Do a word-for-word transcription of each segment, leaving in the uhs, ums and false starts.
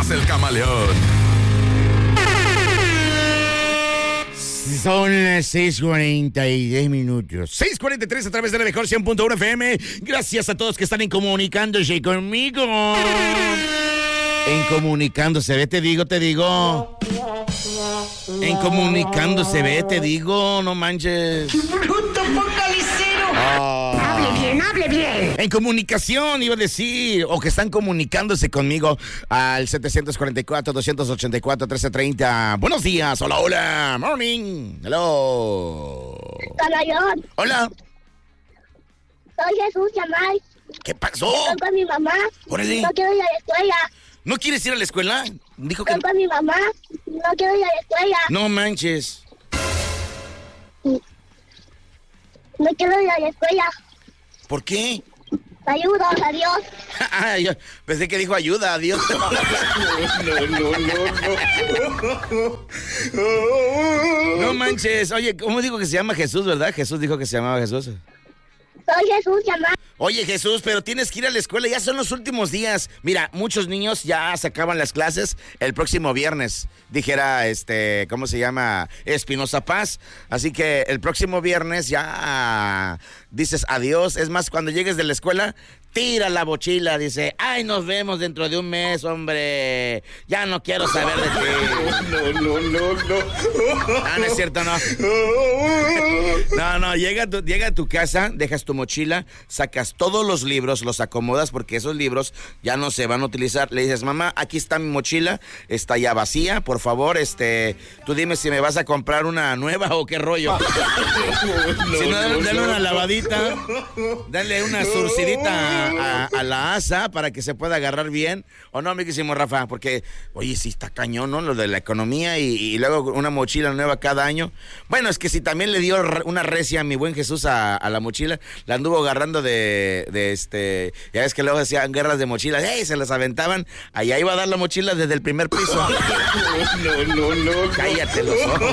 más el camaleón. Son las seis cuarenta y tres minutos. seis cuarenta y tres a través de la mejor cien punto uno F M. Gracias a todos que están incomunicándose conmigo. En comunicándose, ve, te digo, te digo. En comunicándose, ve, te digo, no manches. ¡Bruto focalicero! Oh. ¡Hable bien, hable bien! En comunicación, iba a decir, o que están comunicándose conmigo al setecientos cuarenta y cuatro, doscientos ochenta y cuatro, trece treinta. Buenos días, hola, hola, morning, hello. Canallón. Hola. Soy Jesús Yamal. ¿Qué pasó? Estoy con mi mamá. Órale. No quiero ir a la escuela. ¿No quieres ir a la escuela? Dijo que... Estoy con mi mamá. No quiero ir a la escuela. No manches. No quiero ir a la escuela. ¿Por qué? Ayuda, adiós. Ay, yo pensé que dijo ayuda, adiós. No, no, no, no. No manches. Oye, ¿cómo dijo que se llama Jesús, verdad? Jesús dijo que se llamaba Jesús. Soy Jesús Yamal. Oye, Jesús, pero tienes que ir a la escuela, ya son los últimos días. Mira, muchos niños ya se acaban las clases el próximo viernes, dijera, este, ¿cómo se llama? Espinosa Paz. Así que el próximo viernes ya dices adiós. Es más, cuando llegues de la escuela, tira la mochila, dice, ay, nos vemos dentro de un mes, hombre. Ya no quiero saber de ti. No, no, no, no. Ah, no es cierto, no. No, no, llega a tu, llega a tu casa, dejas tu mochila, sacas todos los libros, los acomodas porque esos libros ya no se van a utilizar. Le dices, mamá, aquí está mi mochila, está ya vacía, por favor, este, tú dime si me vas a comprar una nueva o qué rollo. No, Si no, no, dale no. una lavadita, dale una surcidita a, a la asa para que se pueda agarrar bien. ¿O no, mi querísimo Rafa? Porque, oye, sí está cañón, ¿no? Lo de la economía y, y luego una mochila nueva cada año. Bueno, es que si también le dio una recia a mi buen Jesús a, a la mochila, la anduvo agarrando de, de este... Ya ves que luego hacían guerras de mochilas, ¡ey! Se las aventaban. Allá iba a dar la mochila desde el primer piso. No, no, no. Cállate los ojos.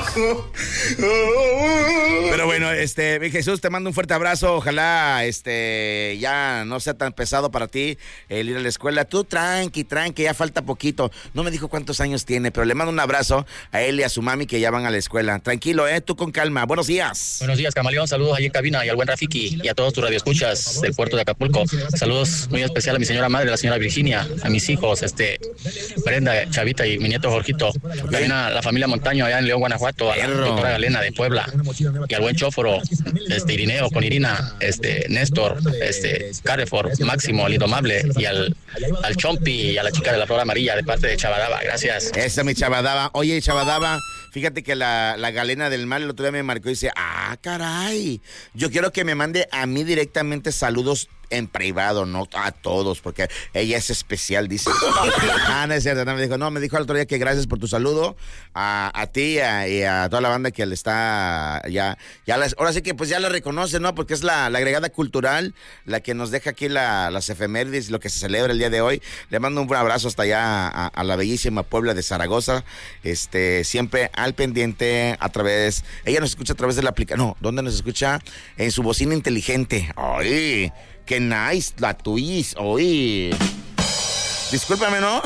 Pero bueno, este, mi Jesús, te mando un fuerte abrazo. Ojalá este ya no sea tan pesado para ti el ir a la escuela. Tú tranqui, tranqui, ya falta poquito. No me dijo cuántos años tiene, pero le mando un abrazo a él y a su mami que ya van a la escuela. Tranquilo, eh, tú con calma. Buenos días. Buenos días, Camaleón. Saludos ahí en cabina y al buen Rafiki y a todos tus radioescuchas del puerto de Acapulco. Saludos muy especial a mi señora madre, la señora Virginia, a mis hijos, este, Brenda, Chavita y mi nieto Jorgito. También a la familia Montaño allá en León, Guanajuato, a la Perro. doctora Galena de Puebla y al buen Chóforo, este, Irineo con Irina, este, Néstor, este, Carrefour, Máximo, el Indomable y al, al Chompi y a la chica de la flor amarilla de parte de Chavadaba. Gracias. Esa mi Chavadaba. Oye, Chavadaba, fíjate que la, la Galena del Mal el otro día me marcó y dice, ah, caray, yo quiero que me mande a mí directamente saludos en privado, no a todos, porque ella es especial, dice. Ah, no es cierto, no me dijo, no, me dijo el otro día que gracias por tu saludo a, a ti a, y a toda la banda que le está, ya, ya las, ahora sí que pues ya la reconoce, ¿no? Porque es la, la agregada cultural, la que nos deja aquí la, las efemérides, lo que se celebra el día de hoy. Le mando un abrazo hasta allá a, a la bellísima Puebla de Zaragoza, este, siempre al pendiente a través, ella nos escucha a través de la aplicación, no, ¿dónde nos escucha? En su bocina inteligente. ¡Ay! ¡Qué nice! La tuís, oí. Discúlpame, ¿no?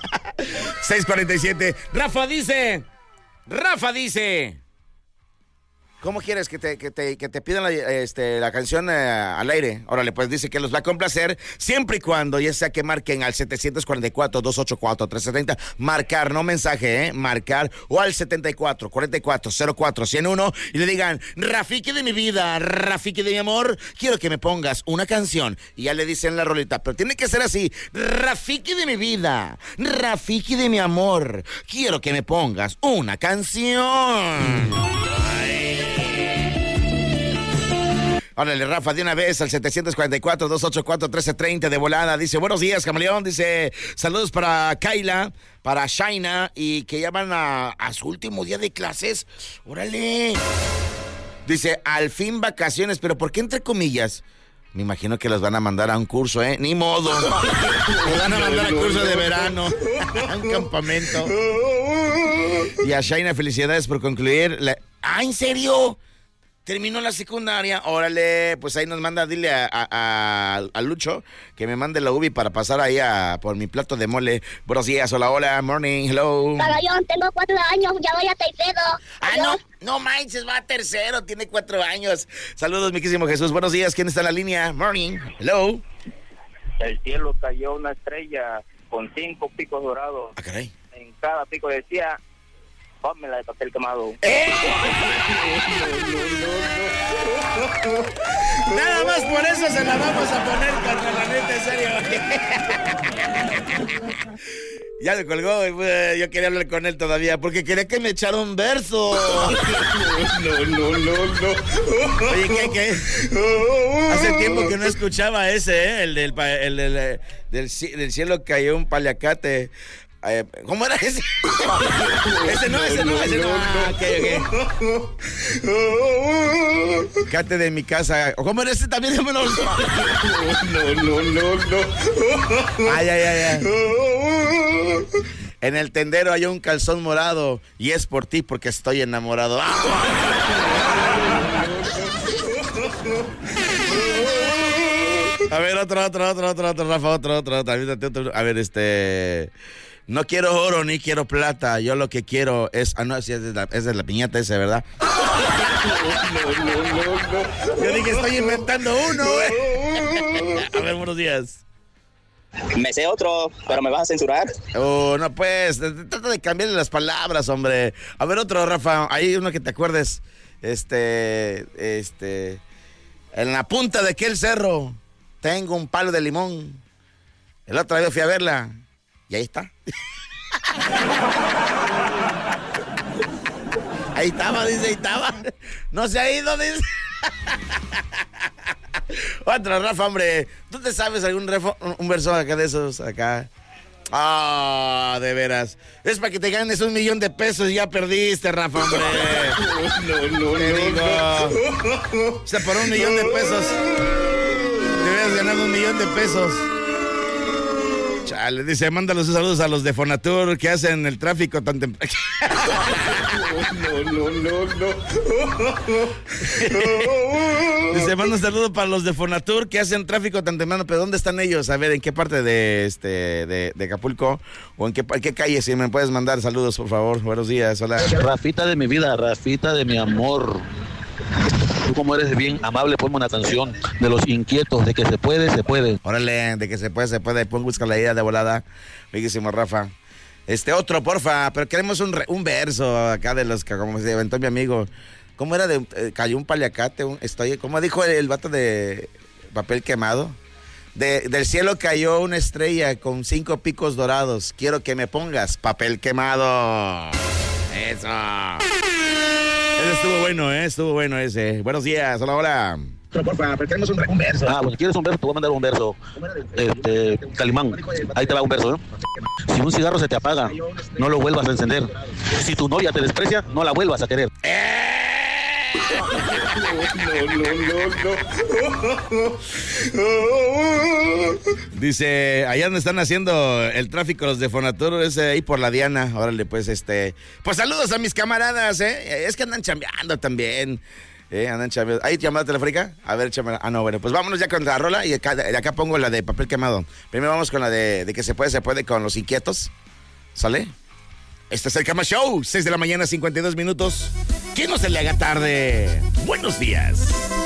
seis cuarenta y siete. Rafa dice. Rafa dice. ¿Cómo quieres que te, que te, que te pidan la, este, la canción eh, al aire? Órale, pues dice que los va a complacer siempre y cuando, ya sea que marquen al setecientos cuarenta y cuatro, doscientos ochenta y cuatro, trescientos treinta. Marcar, no mensaje, ¿eh? Marcar. O al setenta y cuatro, cuarenta y cuatro, cero cuatro, ciento uno y le digan, Rafiki de mi vida, Rafiki de mi amor, quiero que me pongas una canción. Y ya le dicen la rolita, pero tiene que ser así. Rafiki de mi vida, Rafiki de mi amor, quiero que me pongas una canción. Órale, Rafa, de una vez al setecientos cuarenta y cuatro, doscientos ochenta y cuatro, trece treinta de volada. Dice, buenos días, Camaleón. Dice, saludos para Kayla, para Shaina y que ya van a, a su último día de clases. Órale. Dice, al fin vacaciones, pero ¿por qué entre comillas? Me imagino que los van a mandar a un curso, ¿eh? Ni modo. Los van a mandar a curso de verano, a un campamento. Y a Shaina, felicidades por concluir. La... ¡Ah, en serio! Terminó la secundaria, órale, pues ahí nos manda, dile a, a, a, a Lucho que me mande la ubi para pasar ahí a, por mi plato de mole. Buenos días, hola, hola, morning, hello. Caballón, tengo cuatro años, ya voy a tercero. Ah, no, no manches, va a tercero, tiene cuatro años. Saludos, mi querísimo Jesús, buenos días, ¿quién está en la línea? Morning, hello. El cielo cayó una estrella con cinco picos dorados. Ah, caray. En cada pico decía, pónmela de papel quemado. ¡Eh! Nada más por eso se la vamos a poner, carnal, la neta, en serio. Ya me colgó, yo quería hablar con él todavía, porque quería que me echara un verso. No, no, no, no. Oye, ¿qué, qué? Hace tiempo que no escuchaba ese, ¿eh? El del, el del, del, del cielo cayó un paliacate. Eh, ¿Cómo era ese? Ese no, ese no, ese no. Ah, okay, okay. Cate de mi casa. ¿Cómo era ese también? No, no, no, no, no. Ay, ay, ay, ay. En el tendero hay un calzón morado y es por ti porque estoy enamorado. A ver, otro, otro, otro, otro, otro, Rafa, otro, otro, otro. A ver, este... No quiero oro ni quiero plata. Yo lo que quiero es... Ah, no, sí, es de la, es de la piñata ese, ¿verdad? No, no, no, no. Yo dije, estoy inventando uno, güey. A ver, buenos días. Me sé otro, pero me vas a censurar. Oh, no, pues, trata de cambiarle las palabras, hombre. A ver, otro, Rafa. Hay uno que te acuerdes. Este, este... En la punta de aquel cerro tengo un palo de limón. El otro día fui a verla. Y ahí está. Ahí estaba, dice, ahí estaba. No se ha ido, dice. Otro, Rafa, hombre. ¿Tú te sabes algún refo, un verso acá de esos, acá? Ah, oh, de veras. Es para que te ganes un millón de pesos y ya perdiste, Rafa, hombre. No, no, te no, digo. No. O sea, por un millón de pesos te hubieras ganado un millón de pesos. Chale, dice, manda los saludos a los de Fonatur que hacen el tráfico tan temprano. No, no, no, no. Dice, manda un saludo para los de Fonatur que hacen tráfico tan temprano. ¿Pero dónde están ellos? A ver, ¿en qué parte de este de, de Acapulco? ¿O en qué, en qué calle? Si me puedes mandar saludos, por favor. Buenos días, hola. Rafita de mi vida, Rafita de mi amor. Tú como eres bien amable, ponme una canción de Los Inquietos, de que se puede, se puede. Órale, de que se puede, se puede. Pon, busca la idea de volada. Bellísimo, Rafa. Este otro, porfa, pero queremos un, re, un verso acá de los que como se aventó mi amigo. ¿Cómo era de eh, cayó un paliacate? Un, estoy, ¿cómo dijo el, el vato de papel quemado? De, del cielo cayó una estrella con cinco picos dorados. Quiero que me pongas papel quemado. Eso. Ese estuvo bueno, ¿eh? Estuvo bueno ese. Buenos días, hola, hola. Pero porfa, pero queremos un, un verso. Ah, bueno, ¿quieres un verso? Te voy a mandar un verso. Este, Calimán, ahí te va un verso, ¿eh? Si un cigarro se te apaga, no lo vuelvas a encender. Si tu novia te desprecia, no la vuelvas a querer. No, no, no, no. Dice, allá donde están haciendo el tráfico los de Fonatur, es ahí por la Diana. Órale, pues, este... Pues saludos a mis camaradas, ¿eh? Es que andan chambeando también. Eh, andan chambeando. ¿Hay llamada telefónica? A ver, chambeando. Ah, no, bueno, pues vámonos ya con la rola y acá, acá pongo la de papel quemado. Primero vamos con la de, de que se puede, se puede con Los Inquietos. ¿Sale? Este es el Cama Show, seis de la mañana, cincuenta y dos minutos. Que no se le haga tarde. Buenos días.